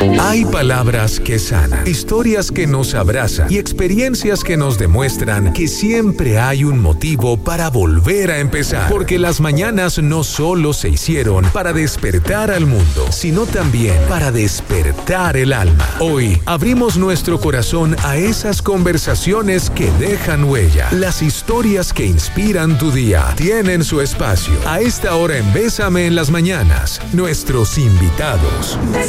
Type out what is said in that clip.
Hay palabras que sanan, historias que nos abrazan y experiencias que nos demuestran que siempre hay un motivo para volver a empezar. Porque las mañanas no solo se hicieron para despertar al mundo, sino también para despertar el alma. Hoy abrimos nuestro corazón a esas conversaciones que dejan huella. Las historias que inspiran tu día tienen su espacio. A esta hora en Bésame en las mañanas, nuestros invitados.